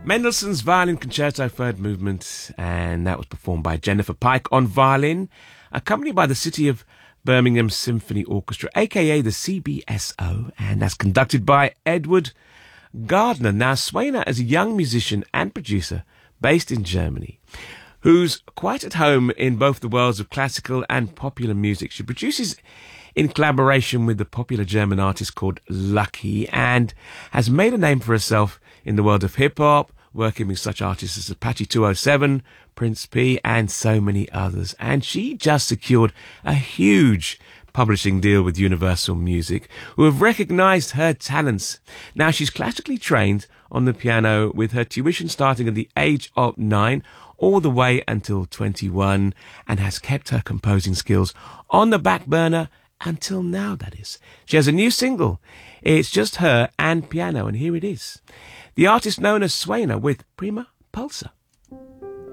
Mendelssohn's Violin Concerto Third Movement, and that was performed by Jennifer Pike on violin, accompanied by the City of Birmingham Symphony Orchestra, aka the CBSO, and that's conducted by Edward Gardner. Now, Swainer is a young musician and producer based in Germany, who's quite at home in both the worlds of classical and popular music. She produces in collaboration with the popular German artist called Lucky, and has made a name for herself in the world of hip-hop, working with such artists as Apache 207, Prince P, and so many others. And she just secured a huge publishing deal with Universal Music, who have recognized her talents. Now, she's classically trained on the piano, with her tuition starting at the age of 9 all the way until 21, and has kept her composing skills on the back burner until now, that is. She has a new single. It's just her and piano, and here it is. The artist known as Swainer with Prima Pulsa.